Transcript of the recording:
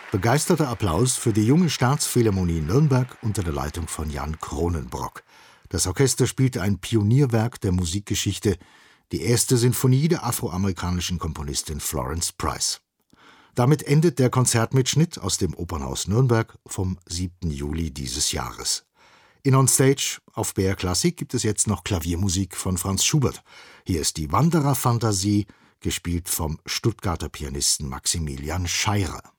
Begeisterter Applaus für die junge Staatsphilharmonie Nürnberg unter der Leitung von Jan Kronenbrock. Das Orchester spielte ein Pionierwerk der Musikgeschichte, die erste Sinfonie der afroamerikanischen Komponistin Florence Price. Damit endet der Konzertmitschnitt aus dem Opernhaus Nürnberg vom 7. Juli dieses Jahres. In On Stage auf BR Klassik gibt es jetzt noch Klaviermusik von Franz Schubert. Hier ist die Wandererfantasie, gespielt vom Stuttgarter Pianisten Maximilian Scheirer.